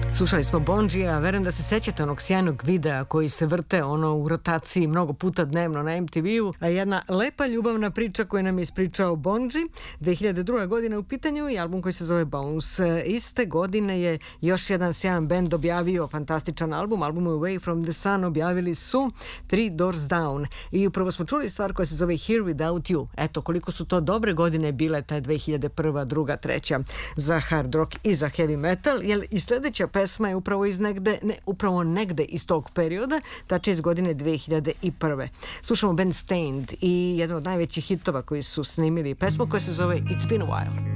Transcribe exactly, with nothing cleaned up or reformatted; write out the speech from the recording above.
Slušali smo Bongija, verujem da se sećate onog sjajnog videa koji se vrte ono u rotaciji mnogo puta dnevno na em te veu, a jedna lepa ljubavna priča koju nam je ispričao Bongi. dve hiljade druga. godina u pitanju i album koji se zove Bounce. Iste godine je još jedan sjajan band objavio fantastičan album, album Away from the Sun objavili su Three Doors Down i upravo smo čuli stvar koja se zove Here Without You. Eto, koliko su to dobre godine bile ta dve hiljade prva, druga, treća za hard rock i za heavy metal, jer i sledeća pesma je upravo iz negde, ne, upravo negde iz tog perioda, tačnije iz godine dve hiljade prve. Slušamo band Stained i jedan od najvećih hitova koji su snimili pesmu koja se zove It's Been a While.